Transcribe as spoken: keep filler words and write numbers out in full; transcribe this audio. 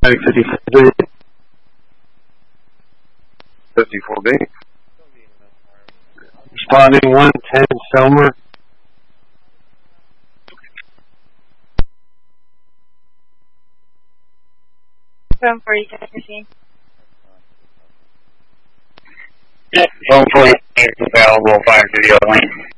fifty-four B. fifty-four B. Responding one ten Selmer. Phone forty-six machine. Phone forty-six available, fire studio lane.